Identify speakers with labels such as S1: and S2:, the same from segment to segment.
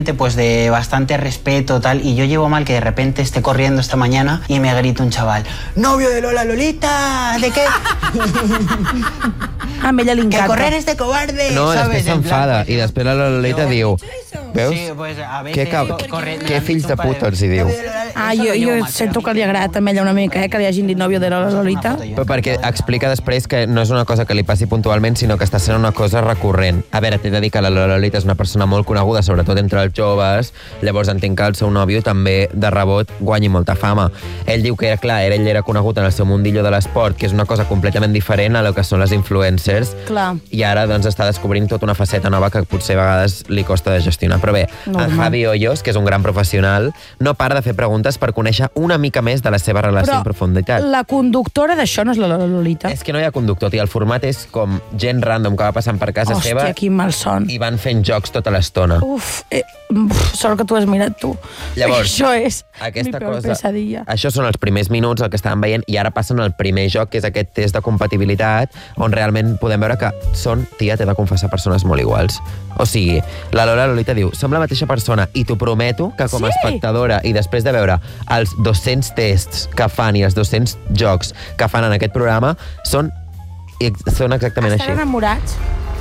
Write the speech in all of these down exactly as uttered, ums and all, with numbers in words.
S1: pues de bastante respeto tal, y yo llevo mal que de repente esté corriendo esta mañana y me grita un chaval: novio de Lola Lolita, ¿de qué?
S2: A ella li encanta.
S1: Que correr és de cobarde,
S3: no,
S1: ¿sabes?
S3: després s'enfada i després la Lolita no. diu: veus?
S1: Sí, pues a veces
S3: que, cap... que fills de puta els hi diu.
S2: Ah, jo, jo sento que li agrada també ella una mica, eh, que li hagin dit novio de la Lolita.
S3: Però perquè explica després que no és una cosa que li passi puntualment, sinó que està sent una cosa recurrent. A veure, t'he de dir que la Lolita és una persona molt coneguda, sobretot entre els joves, llavors entenc que el seu nòvio també de rebot guanyi molta fama. Ell diu que, clar, ell era conegut en el seu mundillo de l'esport, que és una cosa completament diferent a lo que són les influencers,
S2: clar.
S3: I ara doncs està descobrint tota una faceta nova que potser a vegades li costa de gestionar. Però bé, normal. En Javi Hoyos, que és un gran professional, no para de fer preguntes per conèixer una mica més de la seva relació
S2: Però
S3: en profunditat.
S2: la conductora d'això no és la Lolita?
S3: És que no hi ha conductor, tia. El format és com gent random que va passant per casa
S2: Hòstia,
S3: seva
S2: quin malson.
S3: I van fent jocs tota l'estona.
S2: Uf, eh, uf, sort que tu has mirat tu.
S3: Llavors,
S2: això és
S3: aquesta
S2: mi peor
S3: cosa,
S2: pesadilla.
S3: Això són els primers minuts, el que estàvem veient, i ara passen al primer joc, que és aquest test de compatibilitat, on realment podem veure que són, tia, t'he de confessar, persones molt iguals. O sigui, la Lola Lolita diu: som la mateixa persona, i t'ho prometo que com a
S2: sí.
S3: espectadora, i després de veure els dos-cents tests que fan i els dos-cents jocs que fan en aquest programa, són, són exactament
S2: Estan
S3: així.
S2: Estan enamorats?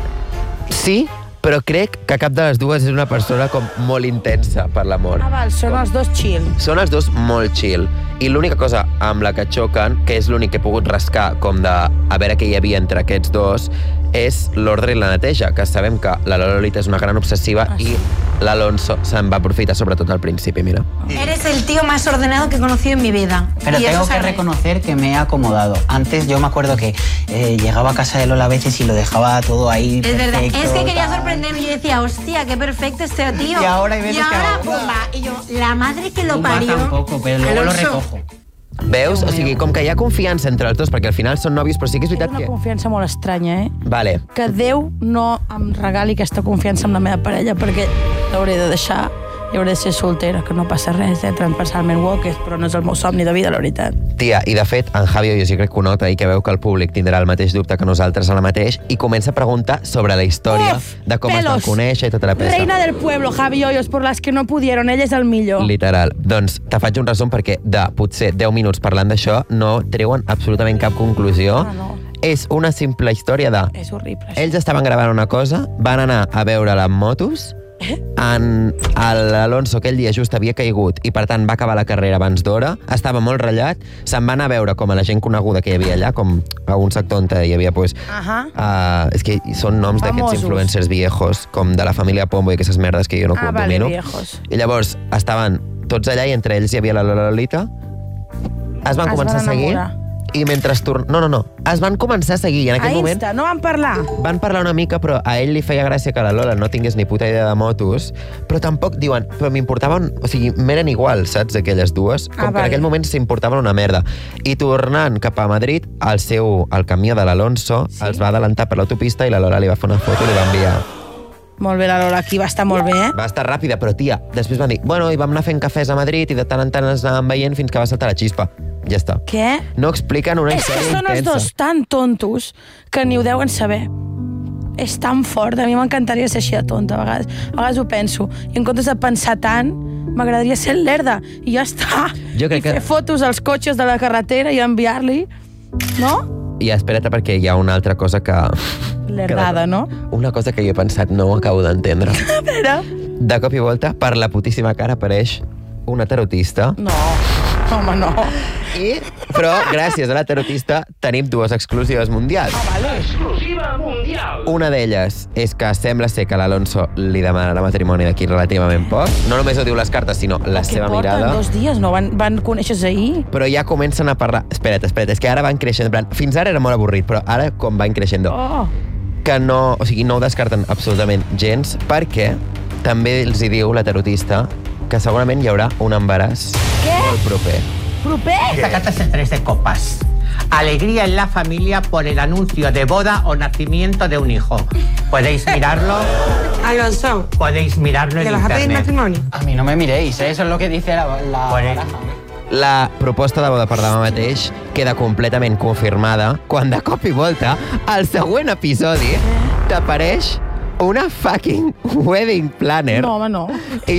S3: Sí, però crec que cap de les dues és una persona com molt intensa per l'amor.
S2: Ah, val, són com... els dos chill.
S3: Són els dos molt chill. I l'única cosa amb la que xoquen, que és l'únic que he pogut rascar com de a veure què hi havia entre aquests dos, és l'ordre i la neteja, que sabem que la Lolita és una gran obsessiva ah, sí. i l'Alonso se'n va aprofitar sobretot al principi, mira.
S4: Eres el tío más ordenado que he conocido en mi vida.
S1: Pero tengo que reconocer que me he acomodado. Antes yo me acuerdo que eh, llegaba a casa de Lola a veces y lo dejaba todo ahí
S4: es
S1: perfecto.
S4: Verdad, es que quería sorprenderme y yo decía, hostia, qué perfecto este tío.
S1: Y ahora hay veces
S4: y ahora,
S1: que...
S4: pumba, y yo, la madre que lo parió.
S1: Tampoco, pero luego
S4: Alonso.
S1: lo recojo.
S3: Veus? O sigui, com que hi ha confiança entre els dos, perquè al final són nòvios, però sí que és veritat que...
S2: És una confiança molt estranya, eh?
S3: Vale.
S2: Que Déu no em regali aquesta confiança amb la meva parella, perquè l'hauré de deixar i hauré de ser soltera, que no passa res, eh? Transversalment walkers, però no és el meu somni de vida, la veritat.
S3: Tia, i de fet, en Javi jo sí crec que ho nota i que veu que el públic tindrà el mateix dubte que nosaltres ara mateix i comença a preguntar sobre la història
S2: Uf,
S3: de com
S2: pelos.
S3: es van conèixer i tota la peça.
S2: Reina del pueblo, Javi Hoyos, por las que no pudieron, ell és el millor.
S3: Literal. Doncs te faig un resum perquè de potser deu minuts parlant d'això no treuen absolutament cap conclusió.
S2: Ah, no.
S3: És una simple història de...
S2: És horrible.
S3: Ells estaven gravant una cosa, van anar a veure-la amb motos, en l'Alonso aquell dia just havia caigut i per tant va acabar la carrera abans d'hora, estava molt ratllat, se'n va anar a veure com a la gent coneguda que hi havia allà, com a un sector on hi havia pues,
S2: uh -huh.
S3: uh, és que són noms d'aquests influencers viejos, com de la família Pombo i aquestes merdes que jo no
S2: ah,
S3: domino.
S2: Vale, viejos. I
S3: llavors estaven tots allà i entre ells hi havia la Lolita, es van es començar a seguir i mentre torn... No, no, no. Es van començar a seguir i en aquell
S2: a
S3: moment...
S2: Insta, no van parlar?
S3: Van parlar una mica, però a ell li feia gràcia que la Lola no tingués ni puta idea de motos, però tampoc, diuen, però m'importaven... O sigui, m'eren igual, saps, aquelles dues? Com ah, que vale. En aquell moment s'importaven una merda. I tornant cap a Madrid, el seu... el camió de l'Alonso sí? els va adelantar per l'autopista i la Lola li va fer una foto i li va enviar.
S2: Molt bé, la Lola, aquí va estar molt bé, eh?
S3: Va estar ràpida, però, tia, després van dir... Bueno, i vam anar fent cafès a Madrid i de tant en tant ens anàvem veient fins que va saltar la xispa. Ja està.
S2: Què?
S3: No expliquen una
S2: és
S3: història
S2: intensa. És que són
S3: intensa.
S2: els dos tan tontos que ni ho deuen saber. És tan fort. A mi m'encantaria ser així de tonta, a vegades. A vegades ho penso. I en comptes de pensar tant, m'agradaria ser lerda. I ja està.
S3: Jo crec
S2: I fer
S3: que...
S2: fotos als cotxes de la carretera i enviar-li. No?
S3: I espera't perquè hi ha una altra cosa que...
S2: L'herdada, no?
S3: Una cosa que jo he pensat, no ho acabo d'entendre.
S2: A veure...
S3: De cop i volta, per la putíssima cara apareix una tarotista.
S2: No, home, no.
S3: I, però, gràcies a la tarotista, tenim dues exclusives mundials.
S2: Ah, vale.
S5: Exclusiva mundial.
S3: Una d'elles és que sembla ser que l'Alonso li demanarà matrimoni d'aquí relativament poc. No només ho diu les cartes, sinó la seva mirada.
S2: Que porten dos dies, no? Van, van conèixer-se ahir.
S3: Però ja comencen a parlar... Espera't, espera't, és que ara van creixent. Fins ara era molt avorrit, però ara com van creixent.
S2: Oh.
S3: Que no, o sigui, no ho descarten absolutament gens, perquè també els hi diu la tarotista que segurament hi haurà un embaràs
S2: Què?
S3: molt proper.
S2: ¿Proper?
S1: Esta carta es el tres de copas. Alegría en la familia por el anuncio de boda o nacimiento de un hijo. ¿Podéis mirarlo?
S4: Alonso.
S1: Podéis mirarlo en
S4: ¿Que vas a pedir
S1: internet.
S4: matrimonio?
S1: A mí no me miréis, ¿eh? Eso es lo que dice la, la baraja.
S3: La proposta de boda per demà mateix queda completament confirmada quan de cop i volta al següent episodi t'apareix una fucking wedding planner.
S2: No, home, no.
S3: I